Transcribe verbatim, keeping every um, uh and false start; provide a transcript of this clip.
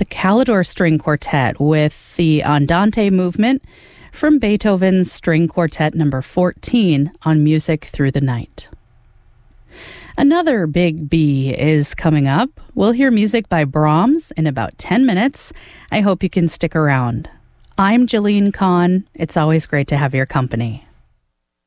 Calidor String Quartet with the Andante movement from Beethoven's String Quartet number fourteen on Music Through the Night. Another big B is coming up. We'll hear music by Brahms in about ten minutes. I hope you can stick around. I'm Jillian Kahn. It's always great to have your company.